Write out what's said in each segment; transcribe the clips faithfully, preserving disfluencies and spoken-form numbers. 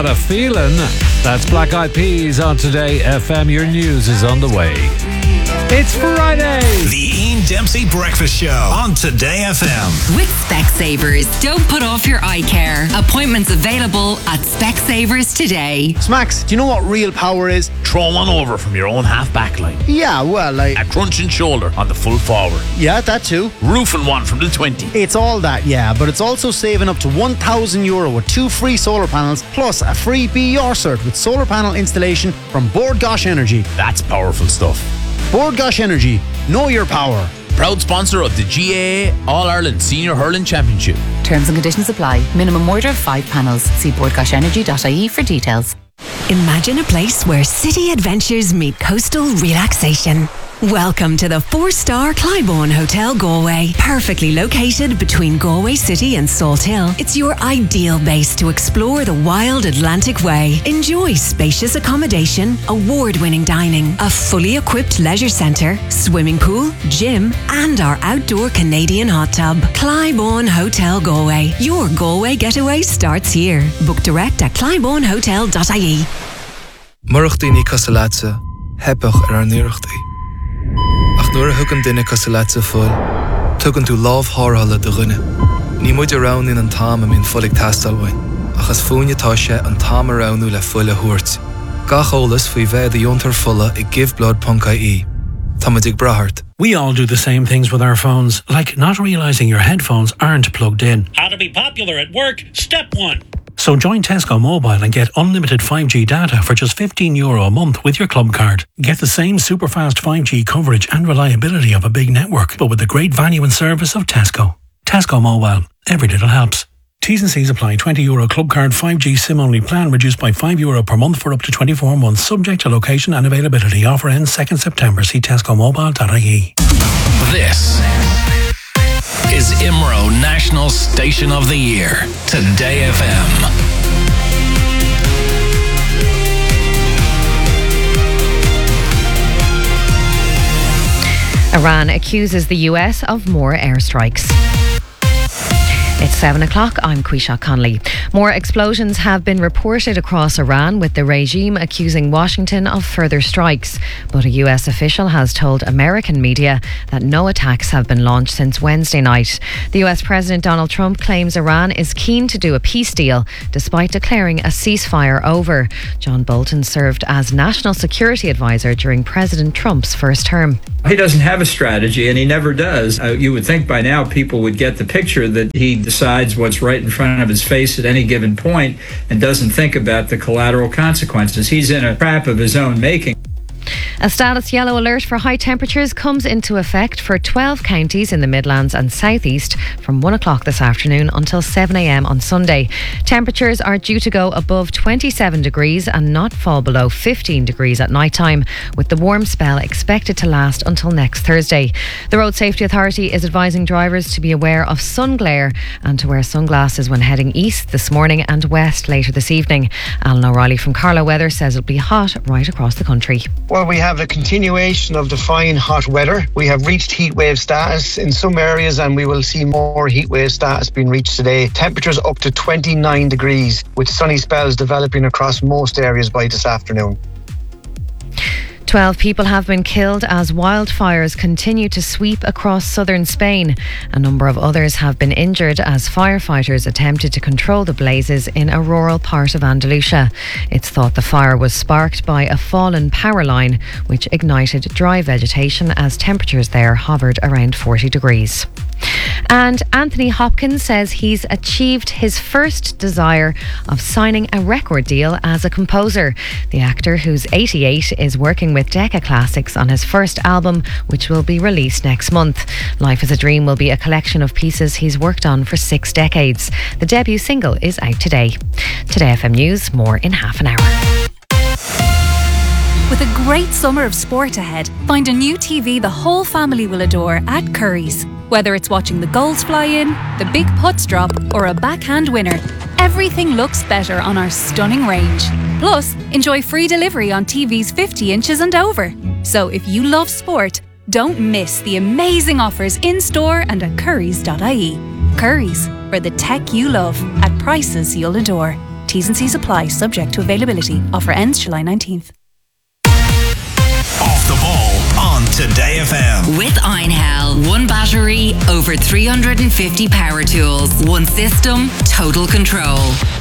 Got a Feeling. That's Black Eyed Peas on Today F M. Your news is on the way. It's Friday. The Ian Dempsey Breakfast Show on Today F M. With Specsavers. Don't put off your eye care. Appointments available at Specsavers today. Smacks, do you know what real power is? Throw one over from your own half back line. Yeah, well, like... A crunching shoulder on the full forward. Yeah, that too. Roofing one from the twenty. It's all that, yeah, but it's also saving up to one thousand euro with two free solar panels, plus a free Be Your cert with solar panel installation from Bord Gáis Energy. That's powerful stuff. Bord Gáis Energy, know your power. Proud sponsor of the G A A All-Ireland Senior Hurling Championship. Terms and conditions apply. Minimum order of five panels. See bord gash energy dot I E for details. Imagine a place where city adventures meet coastal relaxation. Welcome to the four-star Clybourne Hotel Galway. Perfectly located between Galway City and Salt Hill, it's your ideal base to explore the wild Atlantic Way. Enjoy spacious accommodation, award-winning dining, a fully equipped leisure centre, swimming pool, gym, and our outdoor Canadian hot tub. Clybourne Hotel Galway. Your Galway getaway starts here. Book direct at clybourne hotel dot I E. Murachtaí Casalatsa, Hepach ar Nirachtaí. Ach nuair a thugann duine Casalatsa fuil, tugann tú lámh thárthala do ghine. Ní muid around in an táim a mín fulig tastalhain, achas fúinetá sé an táim aroundú le fuil a thuairt. Gach ólas faoi bheith a diontar fulla i giveblood dot I E. Támadig brahart. We all do the same things with our phones, like not realising your headphones aren't plugged in. How to be popular at work, step one. So join Tesco Mobile and get unlimited five G data for just fifteen euro a month with your club card. Get the same super fast five G coverage and reliability of a big network, but with the great value and service of Tesco. Tesco Mobile. Every little helps. T's and C's apply. twenty euro club card five G SIM only plan reduced by five euro per month for up to twenty-four months, subject to location and availability. Offer ends second September. See tesco mobile dot I E. This is I M R O National Station of the Year. Today F M. Iran accuses the U S of more airstrikes. It's seven o'clock. I'm Quisha Connolly. More explosions have been reported across Iran, with the regime accusing Washington of further strikes. But a U S official has told American media that no attacks have been launched since Wednesday night. The U S President Donald Trump claims Iran is keen to do a peace deal, despite declaring a ceasefire over. John Bolton served as National Security Advisor during President Trump's first term. He doesn't have a strategy, and he never does. Uh, you would think by now people would get the picture that he decides what's right in front of his face at any given point and doesn't think about the collateral consequences. He's in a trap of his own making. A status yellow alert for high temperatures comes into effect for twelve counties in the Midlands and South East from one o'clock this afternoon until seven a.m. on Sunday. Temperatures are due to go above twenty-seven degrees and not fall below fifteen degrees at night time, with the warm spell expected to last until next Thursday. The Road Safety Authority is advising drivers to be aware of sun glare and to wear sunglasses when heading east this morning and west later this evening. Alan O'Reilly from Carlow Weather says it'll be hot right across the country. Well, we have a continuation of the fine hot weather. We have reached heat wave status in some areas, and we will see more heat wave status being reached today. Temperatures up to twenty-nine degrees, with sunny spells developing across most areas by this afternoon. Twelve people have been killed as wildfires continue to sweep across southern Spain. A number of others have been injured as firefighters attempted to control the blazes in a rural part of Andalusia. It's thought the fire was sparked by a fallen power line, which ignited dry vegetation as temperatures there hovered around forty degrees. And Anthony Hopkins says he's achieved his first desire of signing a record deal as a composer. The actor, who's eighty-eight, is working with Decca Classics on his first album, which will be released next month. Life is a Dream will be a collection of pieces he's worked on for six decades. The debut single is out today. Today F M News, more in half an hour. With a great summer of sport ahead, find a new T V the whole family will adore at Curry's. Whether it's watching the goals fly in, the big putts drop, or a backhand winner, everything looks better on our stunning range. Plus, enjoy free delivery on T Vs fifty inches and over. So if you love sport, don't miss the amazing offers in-store and at currys dot I E. Curry's, for the tech you love at prices you'll adore. T's and C's apply, subject to availability. Offer ends July nineteenth. Off the ball on Today F M. With Einhell, one battery, over three hundred fifty power tools, one system, total control.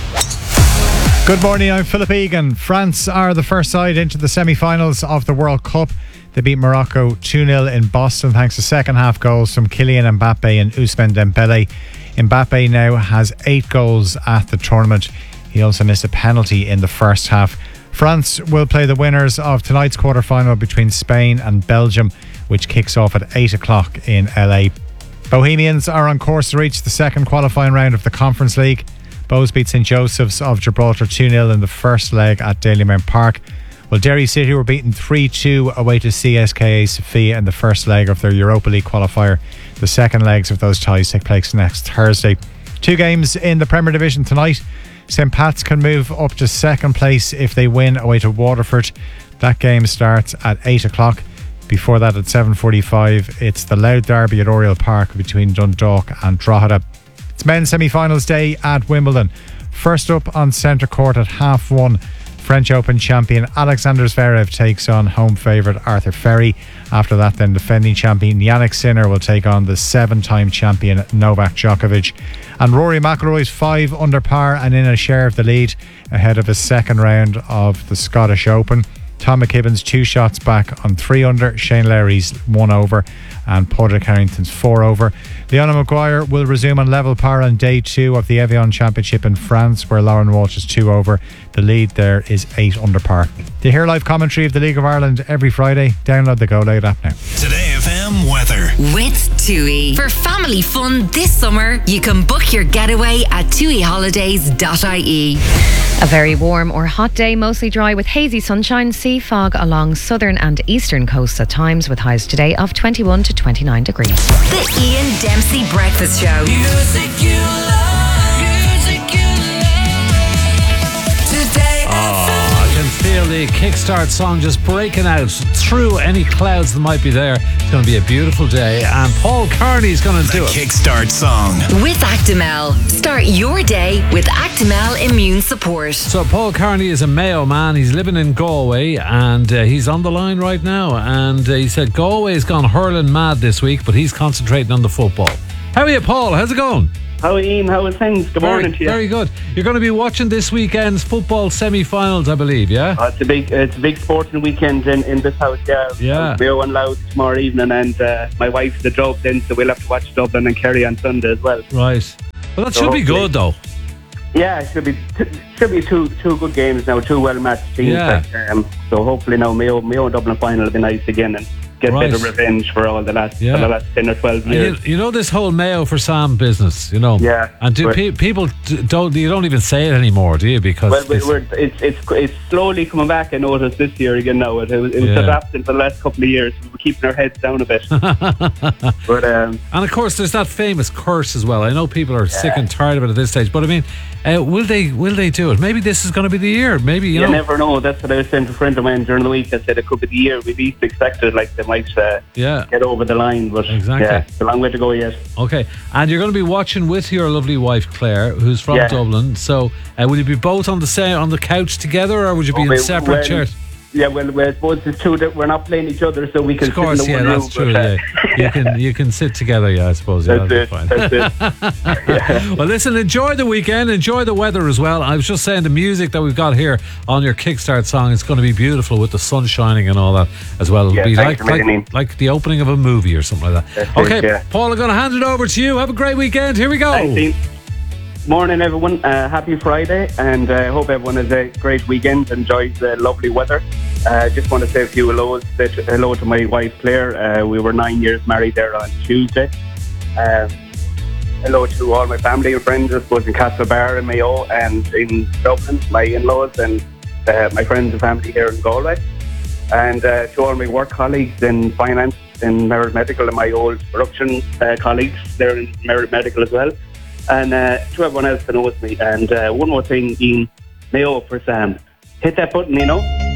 Good morning, I'm Philip Egan. France are the first side into the semi-finals of the World Cup. They beat Morocco two nil in Boston thanks to second half goals from Kylian Mbappe and Ousmane Dembele. Mbappe now has eight goals at the tournament. He also missed a penalty in the first half. France will play the winners of tonight's quarter-final between Spain and Belgium, which kicks off at eight o'clock in L A. Bohemians are on course to reach the second qualifying round of the Conference League. Bows beat St Joseph's of Gibraltar two nil in the first leg at Dalymount Park. Well, Derry City were beaten three two away to C S K A Sofia in the first leg of their Europa League qualifier. The second legs of those ties take place next Thursday. Two games in the Premier Division tonight. St Pat's can move up to second place if they win away to Waterford. That game starts at eight o'clock. Before that at seven forty-five, it's the Loud Derby at Oriel Park between Dundalk and Drogheda. It's men's semi-finals day at Wimbledon. First up on centre court at half one, French Open champion Alexander Zverev takes on home favourite Arthur Ferry. After that, then defending champion Yannick Sinner will take on the seven-time champion Novak Djokovic. And Rory McIlroy's five under par and in a share of the lead ahead of his second round of the Scottish Open. Tom McKibben's two shots back on three under, Shane Lowry's one over and Padraig Harrington's four over. Leona Maguire will resume on level par on day two of the Evian Championship in France, where Lauren Walsh is two over. The lead there is eight under par. To hear live commentary of the League of Ireland every Friday, download the Go Loud app now. Today F M weather. With TUI. For family fun this summer, you can book your getaway at tui holidays dot I E. A very warm or hot day, mostly dry with hazy sunshine, sea fog along southern and eastern coasts at times, with highs today of twenty-one to twenty-nine degrees. The Ian Dempsey Breakfast Show. Music you love. Music you love. Today Oh, I can feel the Kickstart song just breaking out through any clouds that might be there. It's going to be a beautiful day, and Paul Kearney's going to do it. Kickstart song. With Actimel. Start your day with Actimel Immune Support. So Paul Kearney is a Mayo man. He's living in Galway, and uh, he's on the line right now. And uh, he said Galway's gone hurling mad this week, but he's concentrating on the football. How are you, Paul? How's it going? How are you, Ian? How are things? Good very, morning to you. Very good. You're going to be watching this weekend's football semi-finals, I believe, yeah? Uh, it's a big it's a big sporting weekend in, in this house, yeah. Yeah. Mayo and Louth tomorrow evening, and uh, my wife's the job then, so we'll have to watch Dublin and Kerry on Sunday as well. Right. Well, that so should be good, though. Yeah, it should be t- should be two two good games now, two well-matched teams. Yeah. But, um, so hopefully now Mayo, Mayo and Dublin final will be nice again and get Right. a bit of revenge for all the last Yeah. for the last ten or twelve And years. You, you know this whole Mayo for Sam business, you know? Yeah. And do pe- people d- don't, you don't even say it anymore, do you? Because Well, we- it's- we're, it's it's it's slowly coming back. I noticed this year again. Now it, it was, it was Yeah. just absent for the last couple of years. We were keeping our heads down a bit. But um, and of course, there's that famous curse as well. I know people are sick and tired of it at this stage, but I mean, uh, will they will they do it? Maybe this is going to be the year. Maybe you, you know. never know. That's what I was saying to a friend of mine during the week. I said it could be the year we least expected. Like they might uh, Yeah. get over the line, but Exactly. yeah, it's a long way to go yet. Okay, and you're going to be watching with your lovely wife Claire, who's from Yeah. Dublin. So, uh, will you be both on the same on the couch together, or would you be Oh, in well, separate well, chairs? Yeah, well, well, I suppose it's two that we're not playing each other, so we can Of course, sit in yeah, the one that's room, true. but, uh, Yeah, you can you can sit together. Yeah, I suppose. Yeah, That's that'll it, be fine. that's Well, listen, enjoy the weekend, enjoy the weather as well. I was just saying the music that we've got here on your Kickstart song, it's going to be beautiful with the sun shining and all that as well. It'll Yeah, be thanks like a million. like, like the opening of a movie or something like that. That's okay, it, yeah. Paul, I'm going to hand it over to you. Have a great weekend. Here we go. Thanks, Ian. Morning, everyone. Uh, happy Friday, and I uh, hope everyone has a great weekend. Enjoys the lovely weather. I uh, just want to say a few hellos. Say hello to my wife Claire. Uh, we were nine years married there on Tuesday. Um, hello to all my family and friends, I suppose, in Castlebar and Mayo and in Dublin, my in-laws and uh, my friends and family here in Galway. And uh, to all my work colleagues in finance, in Merit Medical, and my old production uh, colleagues there in Merit Medical as well. And uh, to everyone else that knows me. And uh, one more thing, Ian, Mayo for Sam. Hit that button, you know.